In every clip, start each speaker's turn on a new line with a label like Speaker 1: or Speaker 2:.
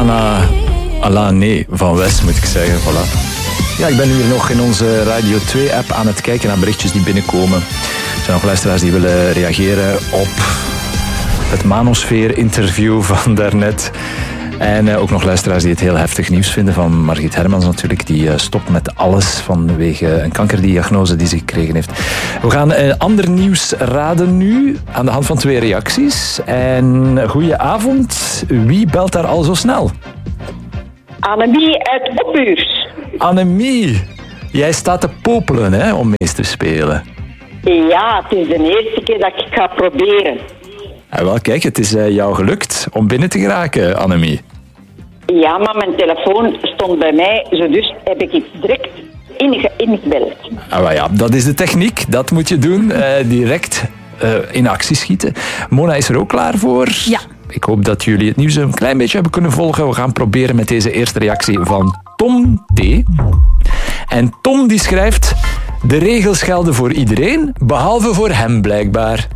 Speaker 1: Nee, van Wes moet ik zeggen. Voilà. Ja, ik ben nu hier nog in onze Radio 2-app aan het kijken naar berichtjes die binnenkomen. Er zijn nog luisteraars die willen reageren op het Manosfeer-interview van daarnet. En ook nog luisteraars die het heel heftig nieuws vinden van Margriet Hermans natuurlijk. Die stopt met alles vanwege een kankerdiagnose die ze gekregen heeft. We gaan ander nieuws raden nu aan de hand van 2 reacties. En goedenavond. Wie belt daar al zo snel?
Speaker 2: Annemie uit Opbuurs.
Speaker 1: Annemie, jij staat te popelen hè, om mee te spelen.
Speaker 2: Ja, het is de eerste keer dat ik ga proberen.
Speaker 1: Ja, wel, kijk, het is jou gelukt om binnen te geraken, Annemie.
Speaker 2: Ja, maar mijn telefoon stond bij mij, zo dus heb ik het direct ingebeld.
Speaker 1: Ah, ja, dat is de techniek, dat moet je doen, direct in actie schieten. Mona is er ook klaar voor.
Speaker 3: Ja.
Speaker 1: Ik hoop dat jullie het nieuws een klein beetje hebben kunnen volgen. We gaan proberen met deze eerste reactie van Tom T. En Tom die schrijft: de regels gelden voor iedereen, behalve voor hem blijkbaar.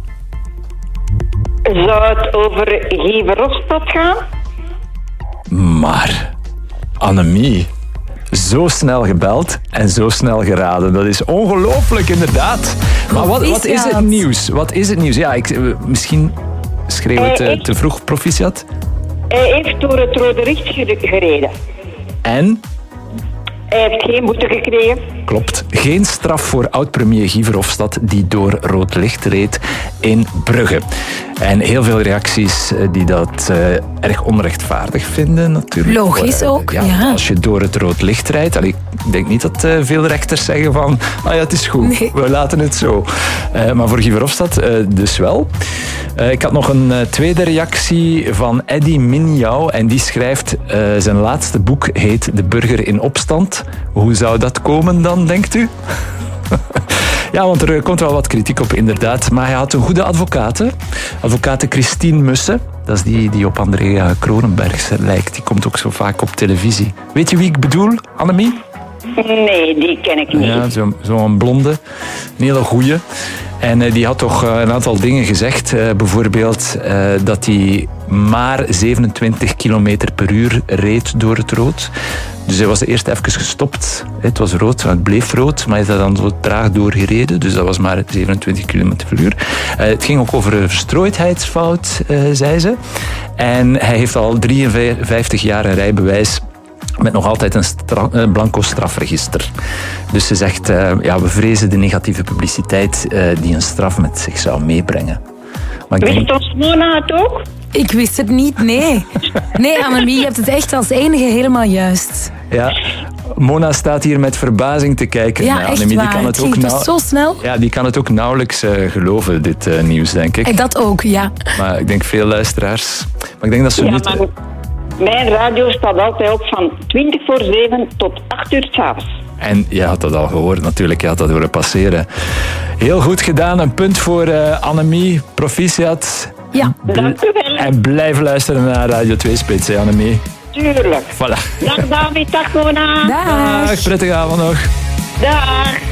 Speaker 2: Zou het over Guy Verhofstadt gaan?
Speaker 1: Maar, Annemie, zo snel gebeld en zo snel geraden. Dat is ongelooflijk, inderdaad. Maar wat is het nieuws? Wat is het nieuws? Ja, misschien schreeuw het te vroeg, proficiat.
Speaker 2: Hij heeft door het rode licht gereden.
Speaker 1: En?
Speaker 2: Hij heeft geen boete gekregen.
Speaker 1: Klopt. Geen straf voor oud-premier Guy Verhofstadt die door rood licht reed in Brugge. En heel veel reacties die dat erg onrechtvaardig vinden natuurlijk.
Speaker 3: Logisch ook, ja.
Speaker 1: Als je door het rood licht rijdt. Ik denk niet dat veel rechters zeggen van het is goed, nee. We laten het zo. Maar voor Guy Verhofstadt dus wel. Ik had nog een tweede reactie van Eddy Minjau. En die schrijft, zijn laatste boek heet De Burger in Opstand. Hoe zou dat komen dan, denkt u? Ja, want er komt wel wat kritiek op, inderdaad. Maar hij had een goede advocate. Advocate Christine Mussen. Dat is die op Andrea Kronenberg lijkt. Die komt ook zo vaak op televisie. Weet je wie ik bedoel, Annemie?
Speaker 2: Nee, die ken ik niet.
Speaker 1: Ja, zo'n blonde. Een hele goeie. En die had toch een aantal dingen gezegd. Bijvoorbeeld dat hij maar 27 kilometer per uur reed door het rood. Dus hij was eerst even gestopt. Het was rood, het bleef rood, maar hij is daar dan zo traag doorgereden. Dus dat was maar 27 kilometer per uur. Het ging ook over een verstrooidheidsfout, zei ze. En hij heeft al 53 jaar een rijbewijs met nog altijd een blanco strafregister. Dus ze zegt, we vrezen de negatieve publiciteit die een straf met zich zou meebrengen.
Speaker 2: Wist ons Mona het ook?
Speaker 3: Ik wist het niet, nee. Nee, Annemie, je hebt het echt als enige helemaal juist.
Speaker 1: Ja, Mona staat hier met verbazing te kijken.
Speaker 3: Ja, echt
Speaker 1: Annemie,
Speaker 3: waar.
Speaker 1: Die kan het ook
Speaker 3: dus zo snel.
Speaker 1: Ja, die kan het ook nauwelijks geloven, dit nieuws, denk ik.
Speaker 3: En dat ook, ja.
Speaker 1: Maar ik denk veel luisteraars. Maar ik denk dat ze niet...
Speaker 2: Maar mijn radio staat altijd op van 20:07 tot 8:00 s'avonds.
Speaker 1: En je had dat al gehoord natuurlijk, je had dat horen passeren. Heel goed gedaan, een punt voor Annemie, proficiat.
Speaker 3: Ja.
Speaker 2: Dank u wel.
Speaker 1: En blijf luisteren naar Radio 2 Spits, Annemie.
Speaker 2: Tuurlijk.
Speaker 1: Voilà.
Speaker 2: Dag David, dag Mona.
Speaker 3: Dag.
Speaker 1: Dag, prettige avond nog.
Speaker 2: Dag.